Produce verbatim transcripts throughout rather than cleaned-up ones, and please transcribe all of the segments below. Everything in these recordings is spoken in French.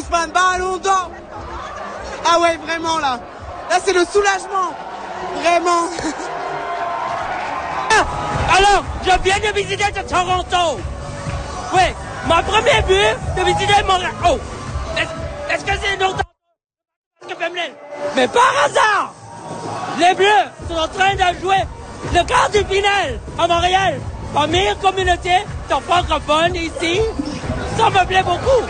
Ousmane, ballon d'or. Ah ouais, vraiment là. Là, c'est le soulagement. Vraiment. Alors, je viens de visiter de Toronto. Oui, mon premier but de visiter Montréal. Oh, est-ce, est-ce que c'est une autre féminine? Mais par hasard, les Bleus sont en train de jouer le quart de finale à Montréal. La meilleure communauté de francophones ici. Ça me plaît beaucoup.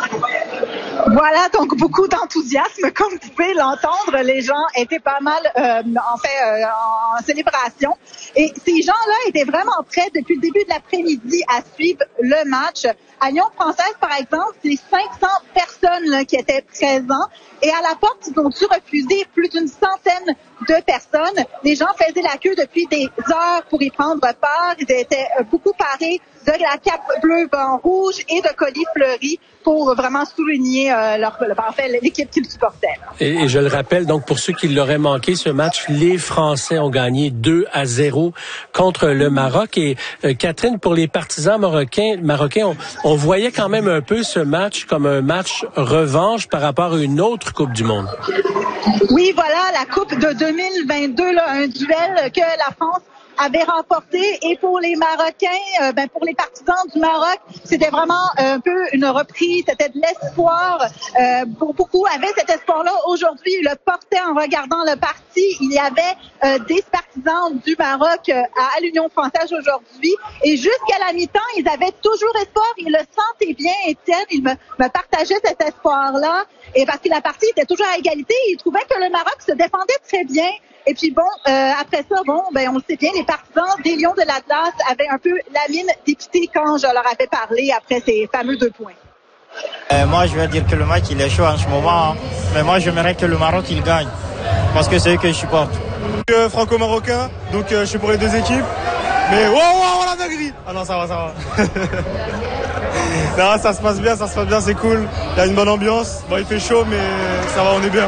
Voilà, donc beaucoup d'enthousiasme, comme vous pouvez l'entendre. Les gens étaient pas mal, euh, en fait, euh, en célébration. Et ces gens-là étaient vraiment prêts depuis le début de l'après-midi à suivre le match. À Lyon-Française, par exemple, c'est cinq cents personnes là, qui étaient présentes. Et à la porte, ils ont dû refuser plus d'une centaine de personnes. Les gens faisaient la queue depuis des heures pour y prendre part. Ils étaient beaucoup parés de la cape bleu, blanc, rouge et de colis fleuris pour vraiment souligner euh, leur, en fait, l'équipe qu'ils supportaient. Et, et je le rappelle, donc pour ceux qui l'auraient manqué, ce match, les Français ont gagné deux à zéro contre le Maroc. Et euh, Catherine, pour les partisans marocains, marocains on, on voyait quand même un peu ce match comme un match revanche par rapport à une autre Coupe du Monde. Oui, voilà, la Coupe de deux mille vingt-deux, là, un duel que la France avait remporté. Et pour les Marocains, euh, ben pour les partisans du Maroc, c'était vraiment un peu une reprise, c'était de l'espoir. Euh, pour beaucoup avaient cet espoir-là. Aujourd'hui, ils le portaient en regardant le parti. Il y avait euh, des partisans du Maroc euh, à, à l'Union française aujourd'hui. Et jusqu'à la mi-temps, ils avaient toujours espoir. Ils le sentaient bien, Étienne. Ils me, me partageaient cet espoir-là. Et parce que la partie était toujours à égalité, ils trouvaient que le Maroc se défendait très bien. Et puis bon, euh, après ça, bon, ben on le sait bien, les partisans des Lions de l'Atlas avaient un peu la mine dépitée quand je leur avais parlé après ces fameux deux points. Euh, moi, je vais dire que le match, il est chaud en ce moment. Hein. Mais moi, j'aimerais que le Maroc, il gagne. Parce que c'est eux que je supporte. Euh, franco-marocain, donc euh, je suis pour les deux équipes. Mais wow, wow, la dinguerie. Ah non, ça va, ça va. Non, ça se passe bien, ça se passe bien, c'est cool. Il y a une bonne ambiance. Bon, il fait chaud, mais ça va, on est bien.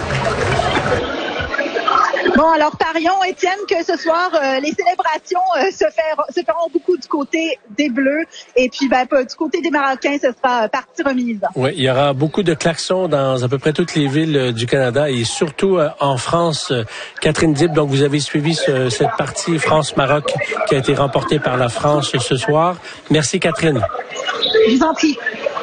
Bon, alors parions, Étienne, que ce soir, euh, les célébrations euh, se, faire, se feront beaucoup du côté des Bleus. Et puis, ben, du côté des Marocains, ce sera euh, partie remise. Oui, il y aura beaucoup de klaxons dans à peu près toutes les villes euh, du Canada et surtout euh, en France. Euh, Catherine Dib, donc vous avez suivi ce, cette partie France-Maroc qui a été remportée par la France ce soir. Merci, Catherine. Je vous en prie.